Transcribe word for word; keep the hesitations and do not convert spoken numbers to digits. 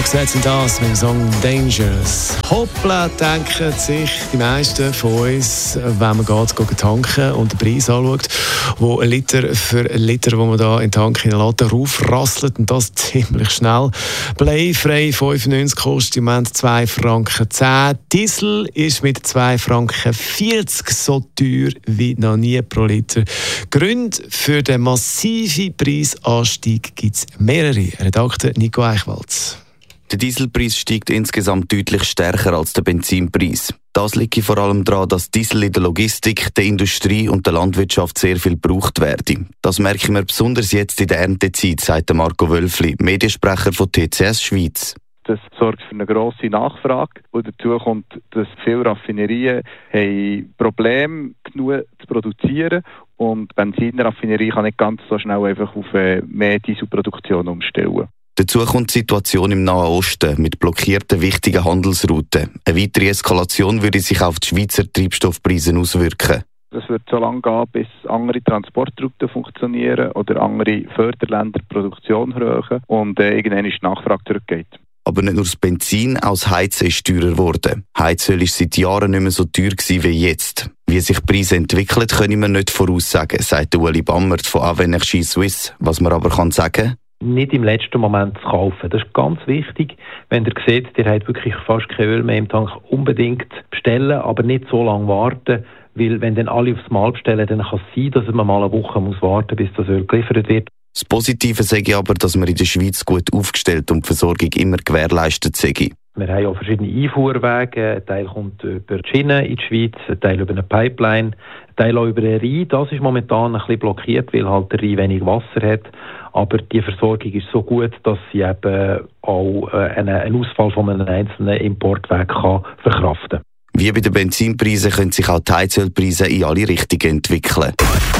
Roxette sind das mit dem Song Dangerous. Hoppla, denken sich die meisten von uns, wenn man geht, geht tanken und den Preis anschaut, wo ein Liter für ein Liter, wo man da in den Tank hineinlässt, raufrasselt und das ziemlich schnell. Bleifrei fünfundneunzig kostet im Moment zwei Franken zehn. Diesel ist mit zwei Franken vierzig so teuer wie noch nie pro Liter. Gründe für den massiven Preisanstieg gibt es mehrere. Redakteur Nico Eichwalz. Der Dieselpreis steigt insgesamt deutlich stärker als der Benzinpreis. Das liegt vor allem daran, dass Diesel in der Logistik, der Industrie und der Landwirtschaft sehr viel gebraucht werden. Das merken wir besonders jetzt in der Erntezeit, sagt Marco Wölfli, Mediensprecher von T C S Schweiz. Das sorgt für eine grosse Nachfrage und dazu kommt, dass viele Raffinerien haben Probleme genug zu produzieren und die Benzinraffinerie kann nicht ganz so schnell einfach auf mehr Dieselproduktion umstellen. Dazu kommt die Situation im Nahen Osten mit blockierten wichtigen Handelsrouten. Eine weitere Eskalation würde sich auf die Schweizer Treibstoffpreise auswirken. Es wird so lange gehen, bis andere Transportrouten funktionieren oder andere Förderländer die Produktion erhöhen und äh, irgendwann ist die Nachfrage zurückgeht. Aber nicht nur das Benzin, auch das Heizen ist teurer geworden. Heizöl ist seit Jahren nicht mehr so teuer gewesen wie jetzt. Wie sich die Preise entwickeln, können wir nicht voraussagen, sagt Ueli Bammert von Avenergie Suisse. Was man aber kann sagen, nicht im letzten Moment zu kaufen. Das ist ganz wichtig. Wenn ihr seht, ihr habt wirklich fast kein Öl mehr im Tank, unbedingt bestellen, aber nicht so lange warten, weil wenn dann alle aufs Mal bestellen, dann kann es sein, dass man mal eine Woche muss warten, bis das Öl geliefert wird. Das Positive sage ich aber, dass wir in der Schweiz gut aufgestellt und die Versorgung immer gewährleistet sind. Wir haben auch verschiedene Einfuhrwege. Ein Teil kommt über die Schiene in die Schweiz, ein Teil über eine Pipeline, ein Teil auch über den Rhein. Das ist momentan ein bisschen blockiert, weil halt der Rhein wenig Wasser hat. Aber die Versorgung ist so gut, dass sie eben auch einen, einen Ausfall von einem einzelnen Importweg kann verkraften kann. Wie bei den Benzinpreisen können sich auch die Heizölpreise in alle Richtungen entwickeln.